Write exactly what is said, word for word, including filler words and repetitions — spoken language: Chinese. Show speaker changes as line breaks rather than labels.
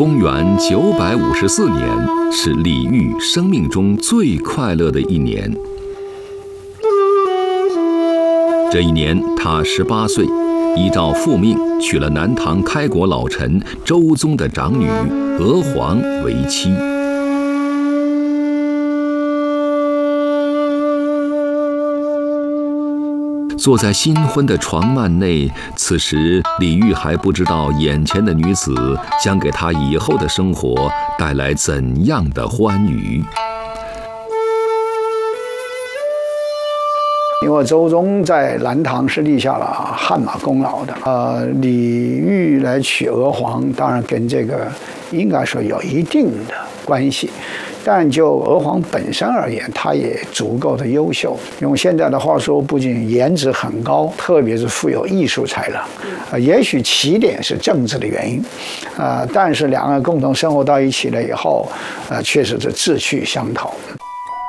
公元九百五十四年是李煜生命中最快乐的一年。这一年，他十八岁，依照父命娶了南唐开国老臣周宗的长女娥皇为妻。坐在新婚的床幔内，此时李煜还不知道眼前的女子将给他以后的生活带来怎样的欢愉。
因为周宗在南唐是立下了汗马功劳的，呃，李煜来娶娥皇，当然跟这个应该说有一定的关系。但就娥皇本身而言，她也足够的优秀。用现在的话说，不仅颜值很高，特别是富有艺术才能。呃，也许起点是政治的原因，呃，但是两个人共同生活到一起了以后，呃，确实是志趣相投。